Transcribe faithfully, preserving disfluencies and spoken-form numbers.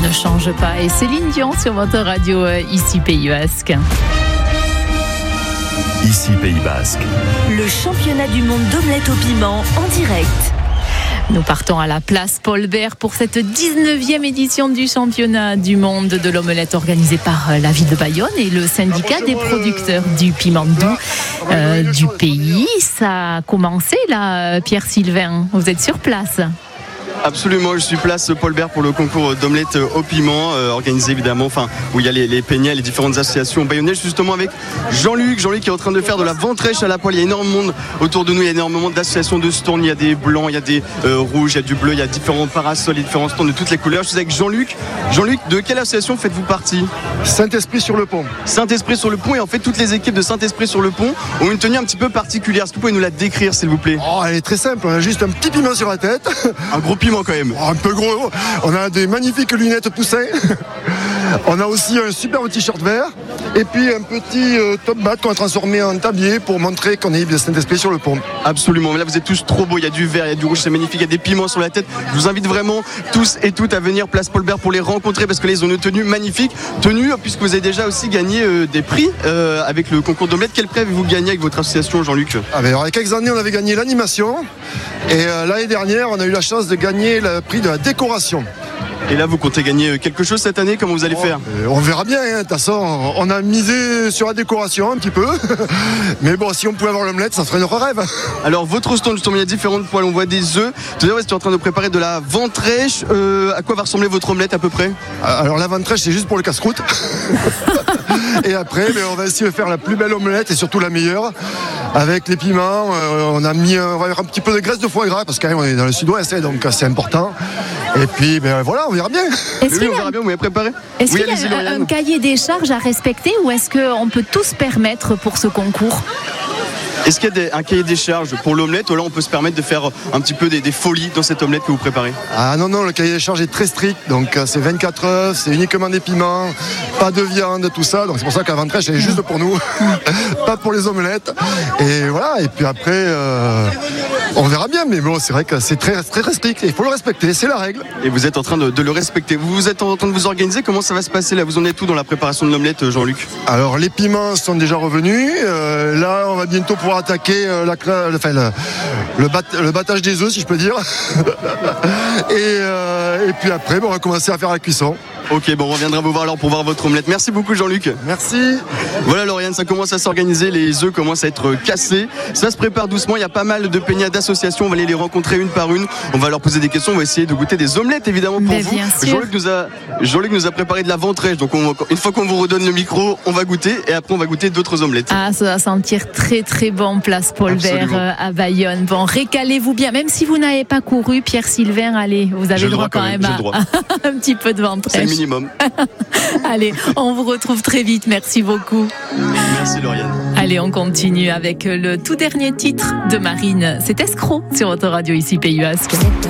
ne change pas. Et Céline Dion sur votre radio euh, ici Pays Basque. Ici Pays Basque. Le championnat du monde d'omelette au piment en direct. Nous partons à la place Paul Bert pour cette dix-neuvième édition du championnat du monde de l'omelette organisée par la ville de Bayonne et le syndicat des producteurs du piment doux euh, du pays. Ça a commencé là, Pierre Sylvain, vous êtes sur place? Absolument, je suis place Paul Bert pour le concours d'omelette au piment, euh, organisé évidemment, enfin où il y a les, les peignets, les différentes associations bayonnaises, justement avec Jean-Luc, Jean-Luc qui est en train de faire de la ventrèche à la poêle. Il y a énormément de monde autour de nous, il y a énormément d'associations de stands, il y a des blancs, il y a des euh, rouges, il y a du bleu, il y a différents parasols, et différents stands de toutes les couleurs. Je suis avec Jean-Luc. Jean-Luc, de quelle association faites-vous partie? Saint-Esprit sur le pont. Saint-Esprit sur le pont, et en fait toutes les équipes de Saint-Esprit sur le pont ont une tenue un petit peu particulière. Est-ce que vous pouvez nous la décrire s'il vous plaît? Oh, elle est très simple, on a juste un petit piment sur la tête. Un gros piment quand même. Oh, un peu gros, on a des magnifiques lunettes Poussin. On a aussi un superbe t-shirt vert et puis un petit euh, top bat qu'on a transformé en tablier pour montrer qu'on est de Saint-Esprit sur le pont. Absolument, mais là vous êtes tous trop beaux, il y a du vert, il y a du rouge, c'est magnifique, il y a des piments sur la tête. Je vous invite vraiment tous et toutes à venir place Paul Bert pour les rencontrer parce que là ils ont une tenue magnifique, tenue puisque vous avez déjà aussi gagné euh, des prix euh, avec le concours d'omelette. Quel prix avez-vous gagné avec votre association, Jean-Luc? Ah ben, alors, il y a quelques années on avait gagné l'animation et euh, l'année dernière on a eu la chance de gagner le prix de la décoration. Et là, vous comptez gagner quelque chose cette année? Comment vous allez oh, faire? euh, On verra bien. De toute façon, on a misé sur la décoration un petit peu. Mais bon, si on pouvait avoir l'omelette, ça serait notre rêve. Alors, votre stand, justement, il y a différentes poêles. On voit des œufs. Tout à l'heure, vous êtes en train de préparer de la ventrèche. Euh, à quoi va ressembler votre omelette à peu près? Alors, la ventrèche, c'est juste pour le casse-croûte. Et après, ben, on va essayer de faire la plus belle omelette et surtout la meilleure. Avec les piments, euh, on a mis un, on va mettre un petit peu de graisse de foie gras parce qu'on est dans le sud-ouest, donc c'est important. Et puis, ben voilà, on verra bien. Est-ce oui, on verra bien, vous m'avez préparé. Est-ce oui, qu'il y a un, un cahier des charges à respecter ou est-ce qu'on peut tout se permettre pour ce concours? Est-ce qu'il y a des, un cahier des charges pour l'omelette ou là on peut se permettre de faire un petit peu des, des folies dans cette omelette que vous préparez? Ah non, non, le cahier des charges est très strict. Donc c'est vingt-quatre œufs, c'est uniquement des piments, pas de viande, tout ça. Donc c'est pour ça que la ventrèche elle est juste pour nous, pas pour les omelettes. Et voilà, et puis après, euh, on verra bien. Mais bon, c'est vrai que c'est très, très strict et il faut le respecter, c'est la règle. Et vous êtes en train de, de le respecter. Vous êtes en train de vous organiser. Comment ça va se passer là? Vous en êtes tout dans la préparation de l'omelette, Jean-Luc? Alors les piments sont déjà revenus. Euh, là, on va bientôt pouvoir attaquer euh, la, enfin, le, le, bat, le battage des œufs, si je peux dire. et, euh, et puis après, bon, on va commencer à faire la cuisson. Ok, bon, on reviendra vous voir alors pour voir votre omelette. Merci beaucoup, Jean-Luc. Merci. Voilà, Lauriane, ça commence à s'organiser. Les œufs commencent à être cassés. Ça se prépare doucement. Il y a pas mal de peignats d'associations. On va aller les rencontrer une par une. On va leur poser des questions. On va essayer de goûter des omelettes, évidemment, pour Mais vous. Jean-Luc nous a, Jean-Luc nous a préparé de la ventrèche. Donc, on, une fois qu'on vous redonne le micro, on va goûter. Et après, on va goûter d'autres omelettes. Ah, ça va sentir très, très bon, place Paul Bert à Bayonne. Bon, régalez-vous bien. Même si vous n'avez pas couru, Pierre Sylvain, allez, vous avez J'ai le droit quand même, même, à un petit peu de ventrèche. C'est le minimum. Allez, on vous retrouve très vite. Merci beaucoup. Merci, Lauriane. Allez, on continue avec le tout dernier titre de Marine. C'est Escroc sur votre radio ici Pays Basque.